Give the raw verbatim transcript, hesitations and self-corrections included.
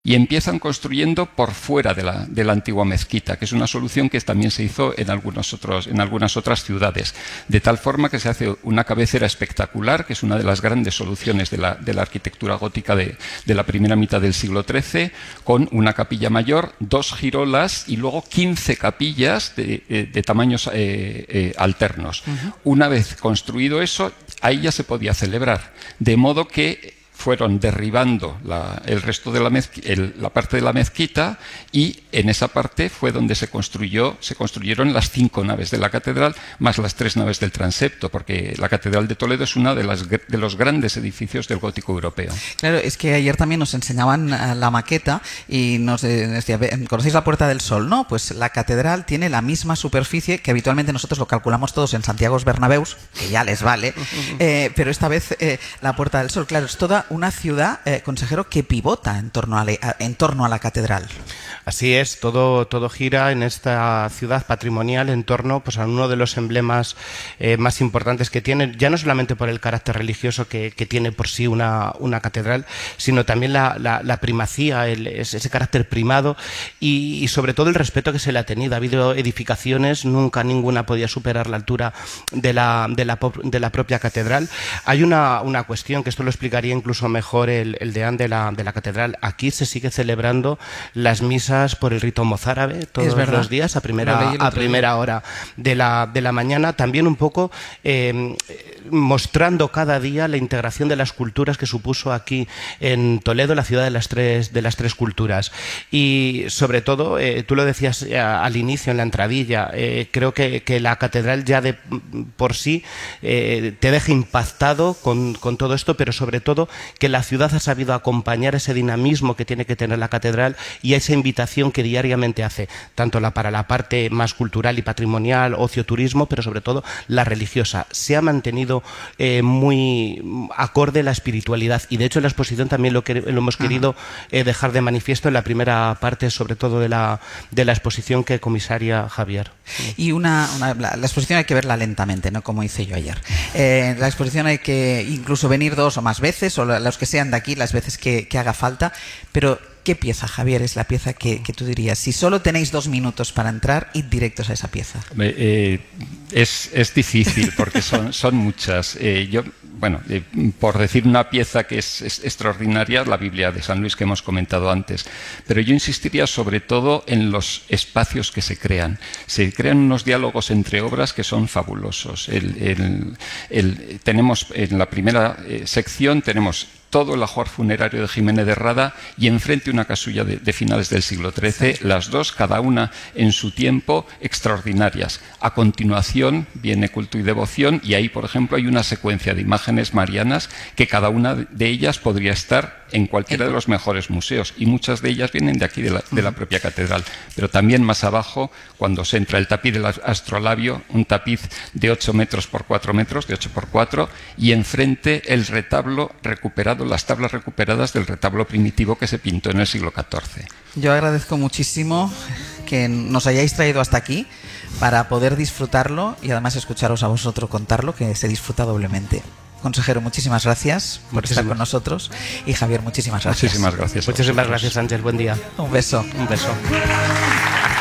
y empiezan construyendo por fuera de la, de la antigua mezquita, que es una solución que también se hizo en, algunos otros, en algunas otras ciudades, de tal forma que se hace una cabecera espectacular, que es una de las grandes soluciones de la, de la arquitectura gótica de, de la primera mitad del siglo trece, con una capilla mayor, dos girolas y luego quince capillas de, de, de tamaños eh, eh, alternos. Uh-huh. Una vez construido eso, ahí ya se podía celebrar, de modo que fueron derribando la, el resto de la, mezqui, el, la parte de la mezquita, y en esa parte fue donde se construyó, se construyeron las cinco naves de la catedral más las tres naves del transepto, porque la Catedral de Toledo es uno de, las, de los grandes edificios del gótico europeo. Claro, es que ayer también nos enseñaban la maqueta y nos decía, ¿conocéis la Puerta del Sol? No, pues la catedral tiene la misma superficie que habitualmente nosotros lo calculamos todos en Santiago Bernabéus, que ya les vale, eh, pero esta vez eh, la Puerta del Sol, claro, es toda una ciudad, eh, consejero, que pivota en torno a, le, a, en torno a la catedral. Así es, todo, todo gira en esta ciudad patrimonial en torno, pues, a uno de los emblemas eh, más importantes que tiene, ya no solamente por el carácter religioso que, que tiene por sí una, una catedral, sino también la, la, la primacía, el, ese carácter primado y, y sobre todo el respeto que se le ha tenido. Ha habido edificaciones, nunca ninguna podía superar la altura de la, de la, de la propia catedral. Hay una, una cuestión que esto lo explicaría incluso mejor el, el deán de la, de la catedral. Aquí se sigue celebrando las misas por el rito mozárabe todos los días a primera, a primera hora de la, de la mañana, también un poco eh, mostrando cada día la integración de las culturas que supuso aquí en Toledo, la ciudad de las tres, de las tres culturas. Y sobre todo, eh, tú lo decías eh, al inicio en la entradilla, eh, creo que, que la catedral ya de por sí eh, te deja impactado con, con todo esto, pero sobre todo que la ciudad ha sabido acompañar ese dinamismo que tiene que tener la catedral y esa invitación que diariamente hace, tanto la, para la parte más cultural y patrimonial, ocio, turismo, pero sobre todo la religiosa. Se ha mantenido eh, muy acorde la espiritualidad, y de hecho en la exposición también lo, que, lo hemos querido eh, dejar de manifiesto en la primera parte, sobre todo de la, de la exposición que comisaria Javier. Y una, una la, la exposición hay que verla lentamente, no como hice yo ayer. Eh, la exposición hay que incluso venir dos o más veces, o los que sean de aquí, las veces que, que haga falta, pero ¿qué pieza, Javier, es la pieza que, que tú dirías? Si solo tenéis dos minutos para entrar, id directos a esa pieza. Eh, es, es difícil porque son, son muchas. Eh, yo, bueno, eh, por decir una pieza que es, es extraordinaria, la Biblia de San Luis que hemos comentado antes, pero yo insistiría sobre todo en los espacios que se crean. Se crean unos diálogos entre obras que son fabulosos. El, el, el, tenemos en la primera eh, sección tenemos todo el ajuar funerario de Jiménez de Rada y enfrente una casulla de, de finales del siglo trece, sí. Las dos, cada una en su tiempo, extraordinarias. A continuación viene Culto y Devoción, y ahí, por ejemplo, hay una secuencia de imágenes marianas que cada una de ellas podría estar en cualquiera de los mejores museos, y muchas de ellas vienen de aquí, de la, de la propia catedral. Pero también más abajo, cuando se entra el tapiz del astrolabio, un tapiz de ocho metros por cuatro metros, de ocho por cuatro, y enfrente el retablo recuperado, las tablas recuperadas del retablo primitivo que se pintó en el siglo catorce. Yo agradezco muchísimo que nos hayáis traído hasta aquí para poder disfrutarlo y además escucharos a vosotros contarlo, que se disfruta doblemente. Consejero, muchísimas gracias por muchísimas. estar con nosotros, y Javier, muchísimas gracias. Muchísimas gracias. Muchísimas gracias, Ángel. Buen día. Un beso. Un beso.